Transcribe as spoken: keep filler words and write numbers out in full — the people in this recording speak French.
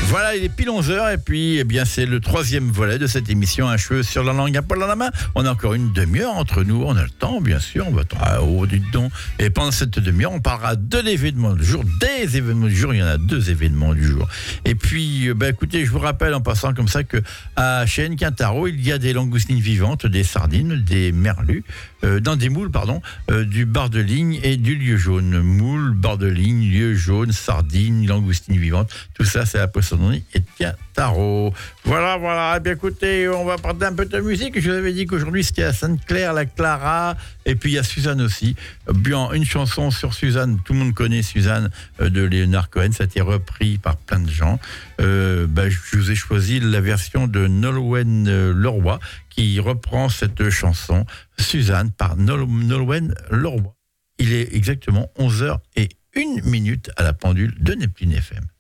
Voilà, il est pile onze heures et puis eh bien, c'est le troisième volet de cette émission, un cheveu sur la langue, un poil dans la main. On a encore une demi-heure entre nous, on a le temps bien sûr, on va attendre à haut du don. Et pendant cette demi-heure, on parlera de l'événement du jour, des événements du jour, il y en a deux événements du jour. Et puis, bah, écoutez, je vous rappelle en passant comme ça que à chez N Quintaro, il y a des langoustines vivantes, des sardines, des merlus, euh, dans des moules, pardon, euh, du bar de ligne et du lieu jaune. Moules, bar de ligne, lieu jaune, sardines, langoustines vivantes, tout ça c'est la poissonnerie et Quintaro. Voilà, voilà. Eh bien, écoutez, on va parler un peu de musique. Je vous avais dit qu'aujourd'hui, c'était à Sainte-Claire, la Clara, et puis il y a Suzanne aussi. Bien, une chanson sur Suzanne. Tout le monde connaît Suzanne euh, de Leonard Cohen. Ça a été repris par plein de gens. Euh, bah, je vous ai choisi la version de Nolwenn euh, Leroy qui reprend cette chanson, Suzanne, par Nol- Nolwenn Leroy. Il est exactement onze heures et une minute à la pendule de Neptune F M.